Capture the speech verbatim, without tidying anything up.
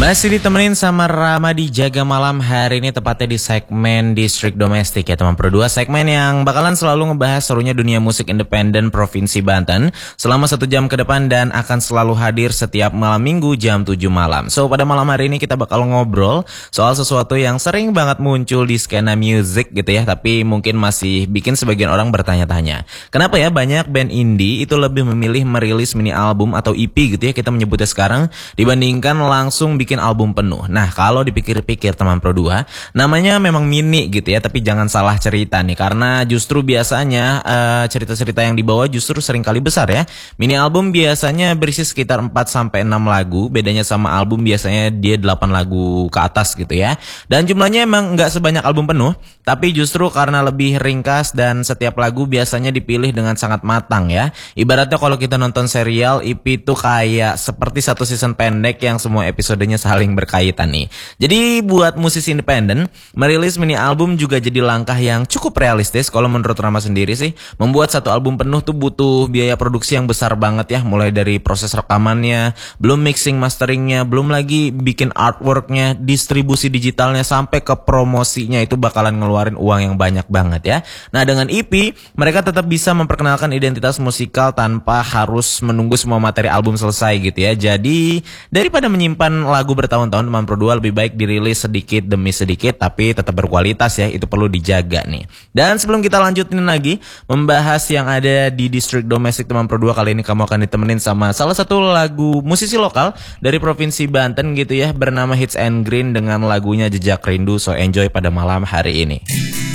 Masih ditemenin sama Rama di Jaga Malam hari ini, tepatnya di segmen Distrik Domestik ya teman Pro. Dua segmen yang bakalan selalu ngebahas serunya dunia musik independen Provinsi Banten selama satu jam ke depan dan akan selalu hadir setiap malam minggu jam tujuh malam. So pada malam hari ini kita bakal ngobrol soal sesuatu yang sering banget muncul di skena musik gitu ya, tapi mungkin masih bikin sebagian orang bertanya-tanya. Kenapa ya banyak band indie itu lebih memilih merilis mini album atau E P gitu ya kita menyebutnya sekarang, dibandingkan langsung bikin album penuh. Nah, kalau dipikir-pikir teman Pro dua, namanya memang mini gitu ya, tapi jangan salah cerita nih, karena justru biasanya uh, cerita-cerita yang dibawa justru sering kali besar ya. Mini album biasanya berisi sekitar empat sampai enam lagu, bedanya sama album biasanya dia delapan lagu ke atas gitu ya. Dan jumlahnya emang nggak sebanyak album penuh, tapi justru karena lebih ringkas dan setiap lagu biasanya dipilih dengan sangat matang ya. Ibaratnya kalau kita nonton serial, E P itu kayak seperti satu season pendek yang semua episodenya saling berkaitan nih. Jadi buat musisi independen, merilis mini album juga jadi langkah yang cukup realistis kalau menurut Rama sendiri sih. Membuat satu album penuh tuh butuh biaya produksi yang besar banget ya, mulai dari proses rekamannya, belum mixing masteringnya, belum lagi bikin artworknya, distribusi digitalnya, sampai ke promosinya itu bakalan ngeluarin uang yang banyak banget ya. Nah dengan E P, mereka tetap bisa memperkenalkan identitas musikal tanpa harus menunggu semua materi album selesai gitu ya. Jadi daripada menyimpan lagu bertahun-tahun, teman Pro dua lebih baik dirilis sedikit demi sedikit tapi tetap berkualitas ya, itu perlu dijaga nih. Dan sebelum kita lanjutin lagi membahas yang ada di Distrik Domestik teman Pro dua, kali ini kamu akan ditemenin sama salah satu lagu musisi lokal dari Provinsi Banten gitu ya, bernama Hits and Green dengan lagunya Jejak Rindu. So enjoy pada malam hari ini.